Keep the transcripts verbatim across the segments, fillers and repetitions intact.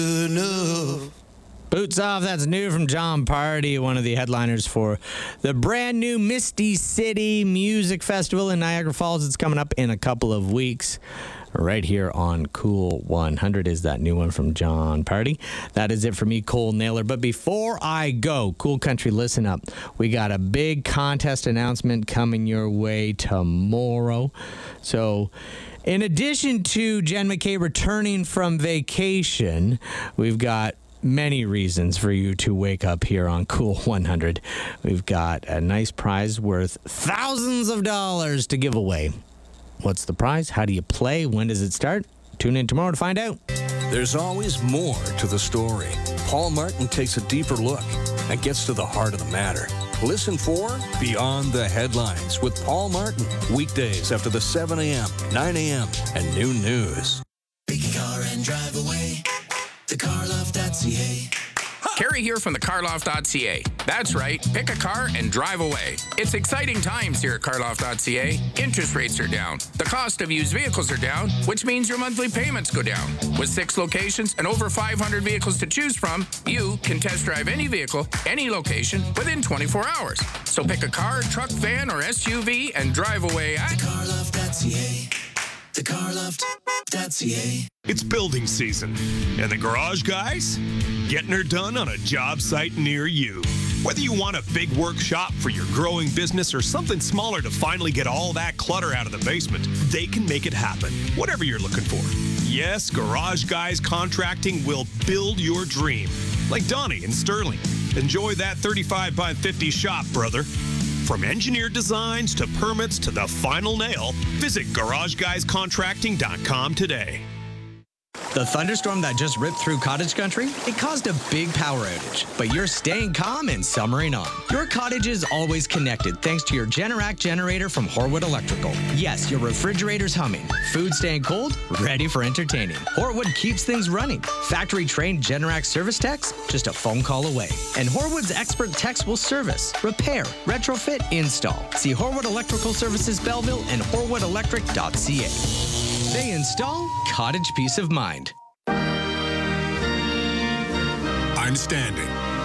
enough. Boots Off, that's new from John Party, one of the headliners for the brand new Misty City Music Festival in Niagara Falls. It's coming up in a couple of weeks. Right here on Cool one hundred is that new one from John Party. That is it for me, Cole Naylor. But before I go, Cool Country, listen up. We got a big contest announcement coming your way tomorrow. So in addition to Jen McKay returning from vacation, we've got many reasons for you to wake up here on Cool one hundred. We've got a nice prize worth thousands of dollars to give away. What's the prize? How do you play? When does it start? Tune in tomorrow to find out. There's always more to the story. Paul Martin takes a deeper look and gets to the heart of the matter. Listen for Beyond the Headlines with Paul Martin. Weekdays after the seven a.m., nine a.m., and noon news. Pick a car and drive away to car loft dot c a. Carrie here from the car loft dot c a. That's right, pick a car and drive away. It's exciting times here at car loft dot c a. Interest rates are down. The cost of used vehicles are down, which means your monthly payments go down. With six locations and over five hundred vehicles to choose from, you can test drive any vehicle, any location, within twenty-four hours. So pick a car, truck, van, or S U V and drive away at car loft dot c a. the car loft dot c a. It's building season, and the garage guys getting her done on a job site near you. Whether you want a big workshop for your growing business or something smaller to finally get all that clutter out of the basement, they can make it happen, whatever you're looking for. Yes, Garage Guys Contracting will build your dream. Like Donnie and Sterling. Enjoy that thirty-five by fifty shop, brother. From engineered designs to permits to the final nail, visit garage guys contracting dot com today. The thunderstorm that just ripped through cottage country, it caused a big power outage, but you're staying calm and summering on. Your cottage is always connected thanks to your Generac generator from Horwood Electrical. Yes, your refrigerator's humming, food staying cold, ready for entertaining. Horwood keeps things running. Factory-trained Generac service techs, just a phone call away. And Horwood's expert techs will service, repair, retrofit, install. See Horwood Electrical Services Belleville and horwood electric dot c a. They install cottage peace of mind. I'm standing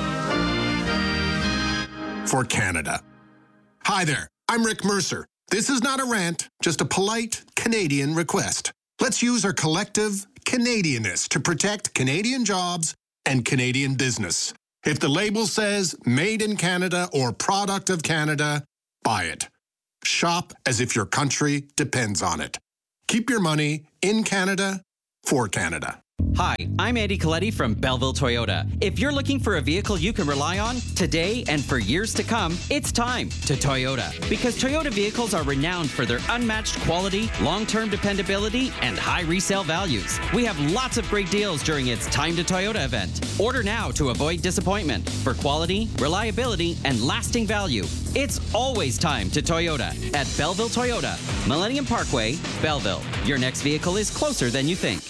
for Canada. Hi there, I'm Rick Mercer. This is not a rant, just a polite Canadian request. Let's use our collective Canadianness to protect Canadian jobs and Canadian business. If the label says Made in Canada or Product of Canada, buy it. Shop as if your country depends on it. Keep your money in Canada for Canada. Hi, I'm Andy Coletti from Belleville Toyota. If you're looking for a vehicle you can rely on today and for years to come, it's time to Toyota. Because Toyota vehicles are renowned for their unmatched quality, long-term dependability, and high resale values. We have lots of great deals during its Time to Toyota event. Order now to avoid disappointment. For quality, reliability, and lasting value, it's always time to Toyota at Belleville Toyota, Millennium Parkway, Belleville. Your next vehicle is closer than you think.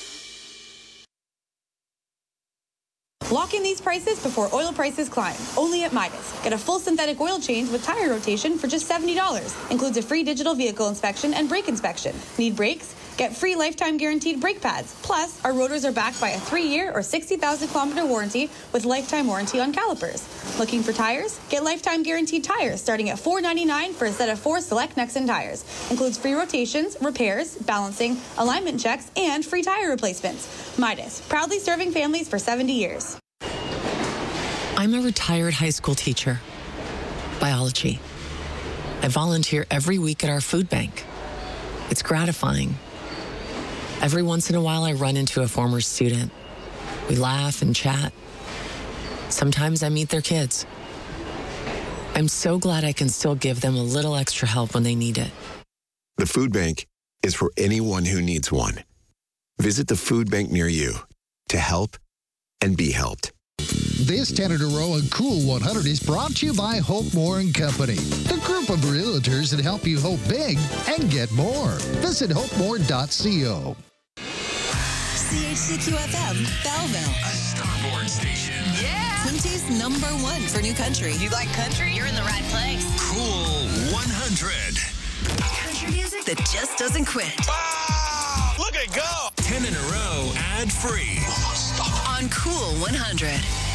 Lock in these prices before oil prices climb. Only at Midas. Get a full synthetic oil change with tire rotation for just seventy dollars. Includes a free digital vehicle inspection and brake inspection. Need brakes? Get free lifetime guaranteed brake pads. Plus, our rotors are backed by a three-year or sixty thousand kilometer warranty with lifetime warranty on calipers. Looking for tires? Get lifetime guaranteed tires starting at four ninety-nine for a set of four select Nexen tires. Includes free rotations, repairs, balancing, alignment checks, and free tire replacements. Midas, proudly serving families for seventy years. I'm a retired high school teacher. Biology. I volunteer every week at our food bank. It's gratifying. Every once in a while, I run into a former student. We laugh and chat. Sometimes I meet their kids. I'm so glad I can still give them a little extra help when they need it. The food bank is for anyone who needs one. Visit the food bank near you to help and be helped. This ten in a row on Cool one hundred is brought to you by Hope More and Company, the group of realtors that help you hope big and get more. Visit hope more dot co. C H C Q F M, Belleville. A Starboard station. Yeah! Quincy's number one for new country. You like country? You're in the right place. Cool one hundred. Country music that just doesn't quit. Ah, look at it go! ten in a row, ad-free. Stop. on Cool one hundred.